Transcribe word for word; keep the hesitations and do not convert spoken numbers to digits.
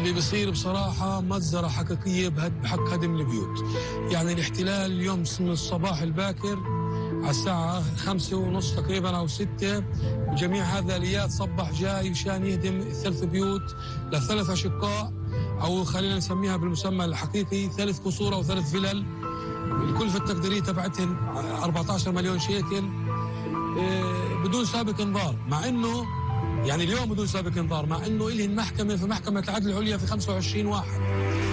اللي بصير بصراحة مجزرة حقيقية بحق هدم البيوت. يعني الاحتلال اليوم من الصباح الباكر على الساعة خمسة ونص تقريبا أو ستة، جميع هذا الآليات صبح جاي مشان يهدم ثلاث بيوت لثلاث أشقاء، أو خلينا نسميها بالمسمى الحقيقي ثلاث قصور أو ثلاث فلل. الكلفة التقديرية تبعتهم أربعة عشر مليون شيكل بدون سابق انذار، مع انه يعني اليوم بدون سابق انذار، مع انه إلهن محكمة في محكمة العدل العليا في خمسة وعشرين واحد.